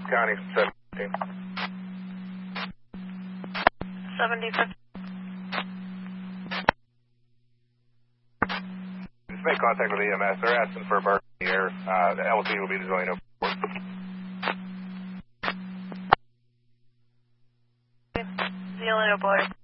County 17. 7050. Just make contact with EMS. They're asking for a bird in the air. The LT will be the Zillion 04. Zillion 04.